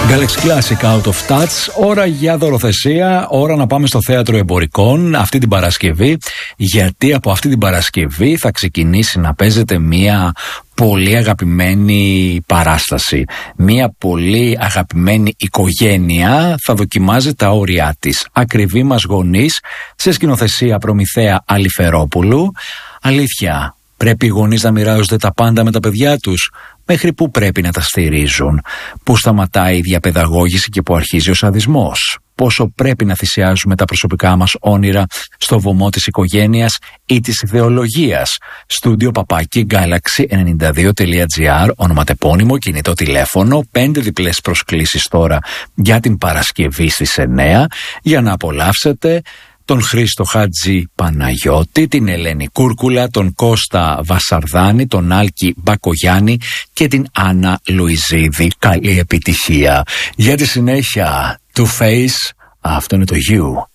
Galaxy Classic Out of Touch. Ώρα για δωροθεσία, ώρα να πάμε στο Θέατρο Εμπορικών αυτή την Παρασκευή, γιατί από αυτή την Παρασκευή θα ξεκινήσει να παίζεται μια πολύ αγαπημένη παράσταση. Μια πολύ αγαπημένη οικογένεια θα δοκιμάζει τα όρια της. Ακριβή μας γονείς, σε σκηνοθεσία Προμηθέα Αλιφερόπουλου. Αλήθεια, πρέπει οι γονείς να μοιράζονται τα πάντα με τα παιδιά τους? Μέχρι πού πρέπει να τα στηρίζουν? Πού σταματάει η διαπαιδαγώγηση και πού αρχίζει ο σαδισμός? Πόσο πρέπει να θυσιάζουμε τα προσωπικά μας όνειρα στο βωμό της οικογένειας ή της ιδεολογίας? Στούντιο παπάκι galaxy92.gr, ονοματεπώνυμο, κινητό τηλέφωνο, 5 διπλές προσκλήσεις τώρα για την Παρασκευή στις 9 για να απολαύσετε τον Χρήστο Χατζη Παναγιώτη, την Ελένη Κούρκουλα, τον Κώστα Βασαρδάνη, τον Άλκη Μπακογιάννη και την Άννα Λουιζίδη. Καλή επιτυχία. Για τη συνέχεια του Face, αυτό είναι το You.